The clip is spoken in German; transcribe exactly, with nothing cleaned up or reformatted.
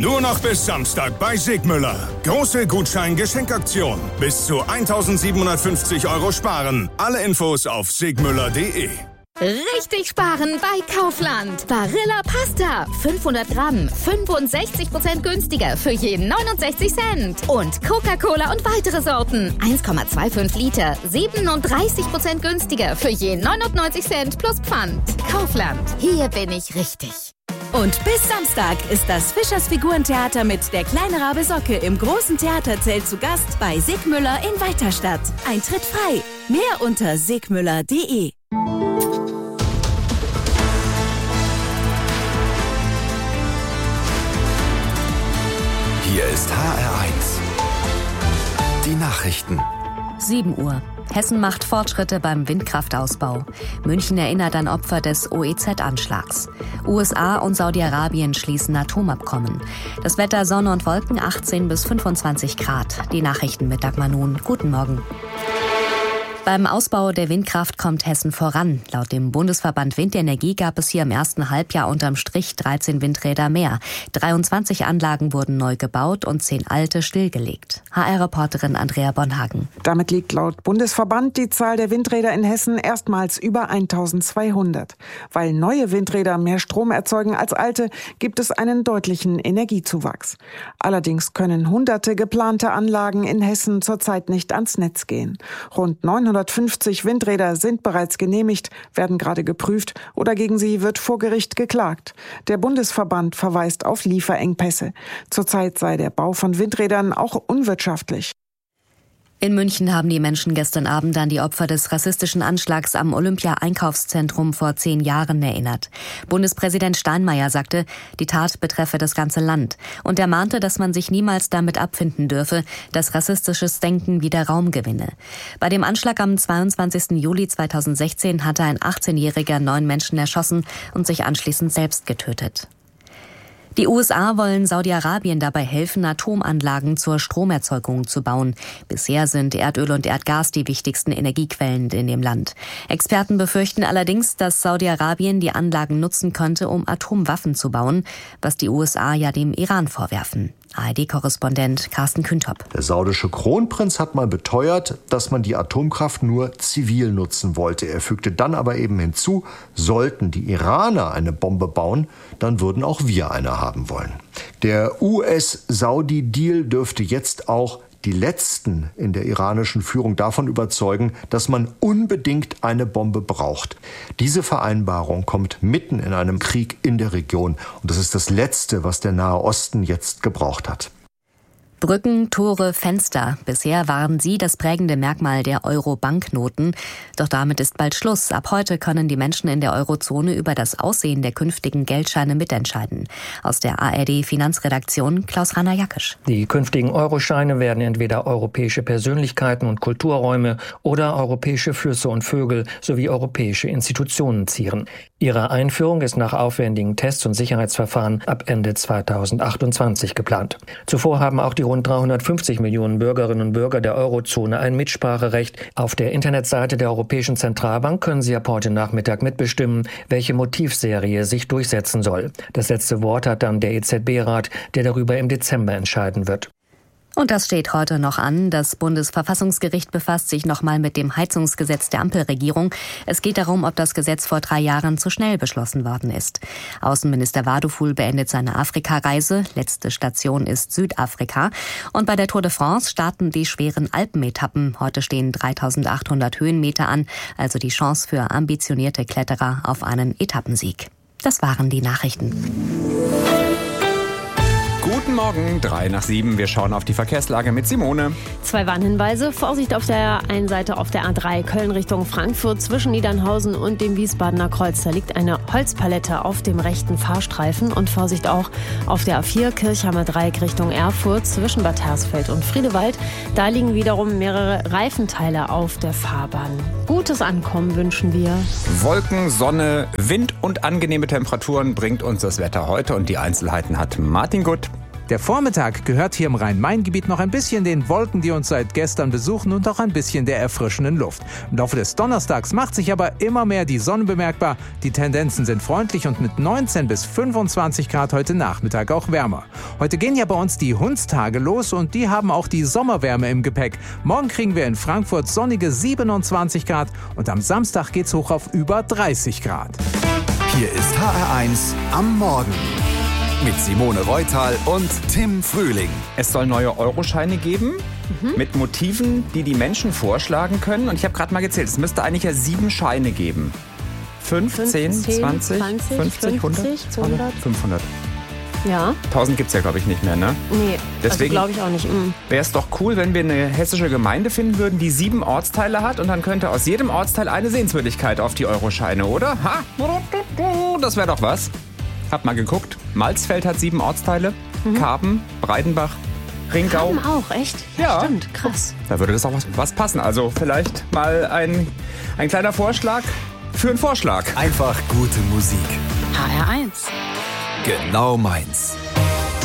Nur noch bis Samstag bei Sigmüller. Große Gutschein-Geschenkaktion. Bis zu eintausendsiebenhundertfünfzig Euro sparen. Alle Infos auf sigmüller punkt de. Richtig sparen bei Kaufland. Barilla Pasta. fünfhundert Gramm. fünfundsechzig Prozent günstiger für jeden neunundsechzig Cent. Und Coca-Cola und weitere Sorten. eins Komma fünfundzwanzig Liter. siebenunddreißig Prozent günstiger für jeden neunundneunzig Cent plus Pfand. Kaufland. Hier bin ich richtig. Und bis Samstag ist das Fischers Figurentheater mit der kleine Rabe Socke im großen Theaterzelt zu Gast bei Sigmüller in Weiterstadt. Eintritt frei. Mehr unter sigmüller punkt de. Hier ist H R eins. Die Nachrichten. sieben Uhr. Hessen macht Fortschritte beim Windkraftausbau. München erinnert an Opfer des O E Z-Anschlags. U S A und Saudi-Arabien schließen Atomabkommen. Das Wetter Sonne und Wolken achtzehn bis fünfundzwanzig Grad. Die Nachrichten mit Dagmar Nun. Guten Morgen. Beim Ausbau der Windkraft kommt Hessen voran. Laut dem Bundesverband Windenergie gab es hier im ersten Halbjahr unterm Strich dreizehn Windräder mehr. dreiundzwanzig Anlagen wurden neu gebaut und zehn alte stillgelegt. H R-Reporterin Andrea Bonhagen. Damit liegt laut Bundesverband die Zahl der Windräder in Hessen erstmals über eintausendzweihundert. Weil neue Windräder mehr Strom erzeugen als alte, gibt es einen deutlichen Energiezuwachs. Allerdings können hunderte geplante Anlagen in Hessen zurzeit nicht ans Netz gehen. Rund neunhundertfünfzig Windräder sind bereits genehmigt, werden gerade geprüft oder gegen sie wird vor Gericht geklagt. Der Bundesverband verweist auf Lieferengpässe. Zurzeit sei der Bau von Windrädern auch unwirtschaftlich. In München haben die Menschen gestern Abend an die Opfer des rassistischen Anschlags am Olympia-Einkaufszentrum vor zehn Jahren erinnert. Bundespräsident Steinmeier sagte, die Tat betreffe das ganze Land. Und er mahnte, dass man sich niemals damit abfinden dürfe, dass rassistisches Denken wieder Raum gewinne. Bei dem Anschlag am zweiundzwanzigsten Juli zweitausendsechzehn hatte ein achtzehnjähriger neun Menschen erschossen und sich anschließend selbst getötet. Die U S A wollen Saudi-Arabien dabei helfen, Atomanlagen zur Stromerzeugung zu bauen. Bisher sind Erdöl und Erdgas die wichtigsten Energiequellen in dem Land. Experten befürchten allerdings, dass Saudi-Arabien die Anlagen nutzen könnte, um Atomwaffen zu bauen, was die U S A ja dem Iran vorwerfen. A R D-Korrespondent Carsten Küntop. Der saudische Kronprinz hat mal beteuert, dass man die Atomkraft nur zivil nutzen wollte. Er fügte dann aber eben hinzu, sollten die Iraner eine Bombe bauen, dann würden auch wir eine haben wollen. Der U S-Saudi-Deal dürfte jetzt auch die Letzten in der iranischen Führung davon überzeugen, dass man unbedingt eine Bombe braucht. Diese Vereinbarung kommt mitten in einem Krieg in der Region. Und das ist das Letzte, was der Nahe Osten jetzt gebraucht hat. Brücken, Tore, Fenster. Bisher waren sie das prägende Merkmal der Euro-Banknoten. Doch damit ist bald Schluss. Ab heute können die Menschen in der Eurozone über das Aussehen der künftigen Geldscheine mitentscheiden. Aus der A R D-Finanzredaktion Klaus Rainer-Jackisch. Die künftigen Euroscheine werden entweder europäische Persönlichkeiten und Kulturräume oder europäische Flüsse und Vögel sowie europäische Institutionen zieren. Ihre Einführung ist nach aufwendigen Tests und Sicherheitsverfahren ab Ende zweitausendachtundzwanzig geplant. Zuvor haben auch die rund dreihundertfünfzig Millionen Bürgerinnen und Bürger der Eurozone ein Mitspracherecht. Auf der Internetseite der Europäischen Zentralbank können sie ab heute Nachmittag mitbestimmen, welche Motivserie sich durchsetzen soll. Das letzte Wort hat dann der E Z B-Rat, der darüber im Dezember entscheiden wird. Und das steht heute noch an. Das Bundesverfassungsgericht befasst sich nochmal mit dem Heizungsgesetz der Ampelregierung. Es geht darum, ob das Gesetz vor drei Jahren zu schnell beschlossen worden ist. Außenminister Waduful beendet seine Afrikareise. Letzte Station ist Südafrika. Und bei der Tour de France starten die schweren Alpenetappen. Heute stehen dreitausendachthundert Höhenmeter an, also die Chance für ambitionierte Kletterer auf einen Etappensieg. Das waren die Nachrichten. Guten Morgen, drei nach sieben. Wir schauen auf die Verkehrslage mit Simone. Zwei Warnhinweise. Vorsicht auf der einen Seite auf der A drei Köln Richtung Frankfurt zwischen Niedernhausen und dem Wiesbadener Kreuz. Da liegt eine Holzpalette auf dem rechten Fahrstreifen. Und Vorsicht auch auf der A vier Kirchheimer Dreieck Richtung Erfurt zwischen Bad Hersfeld und Friedewald. Da liegen wiederum mehrere Reifenteile auf der Fahrbahn. Gutes Ankommen wünschen wir. Wolken, Sonne, Wind und angenehme Temperaturen bringt uns das Wetter heute. Und die Einzelheiten hat Martin Gutt. Der Vormittag gehört hier im Rhein-Main-Gebiet noch ein bisschen den Wolken, die uns seit gestern besuchen, und auch ein bisschen der erfrischenden Luft. Im Laufe des Donnerstags macht sich aber immer mehr die Sonne bemerkbar. Die Tendenzen sind freundlich und mit neunzehn bis fünfundzwanzig Grad heute Nachmittag auch wärmer. Heute gehen ja bei uns die Hundstage los und die haben auch die Sommerwärme im Gepäck. Morgen kriegen wir in Frankfurt sonnige siebenundzwanzig Grad und am Samstag geht's hoch auf über dreißig Grad. Hier ist H R eins am Morgen mit Simone Reutal und Tim Frühling. Es soll neue Euroscheine geben mhm. mit Motiven, die die Menschen vorschlagen können. Und ich habe gerade mal gezählt, es müsste eigentlich ja sieben Scheine geben. Fünf, zehn, zwanzig, fünfzig, hundert, hundert, fünfhundert. Ja. tausend gibt es ja, glaube ich, nicht mehr, ne? Nee, deswegen also glaube ich auch nicht. Mhm. Wäre es doch cool, wenn wir eine hessische Gemeinde finden würden, die sieben Ortsteile hat und dann könnte aus jedem Ortsteil eine Sehenswürdigkeit auf die Euroscheine, oder? Ha? Das wäre doch was. Hab mal geguckt. Malzfeld hat sieben Ortsteile. Mhm. Karben, Breidenbach, Ringau. Karben auch, echt? Ja, ja, stimmt. Krass. Da würde das auch was, was passen. Also vielleicht mal ein, ein kleiner Vorschlag für einen Vorschlag. Einfach gute Musik. H R eins. Genau meins.